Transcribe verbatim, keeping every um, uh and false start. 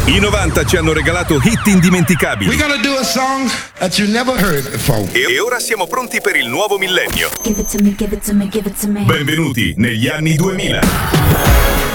I novanta ci hanno regalato hit indimenticabili. We're gonna do a song that you never heard before. E ora siamo pronti per il nuovo millennio. Give it to me, give it to me, give it to me. Benvenuti negli anni duemila.